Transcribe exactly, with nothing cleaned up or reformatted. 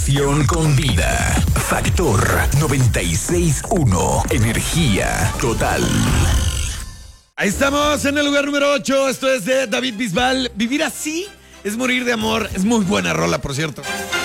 Con vida. Factor noventa y seis punto uno. Energía total. Ahí estamos en el lugar número ocho. Esto es de David Bisbal. Vivir así es morir de amor. Es muy buena rola, por cierto.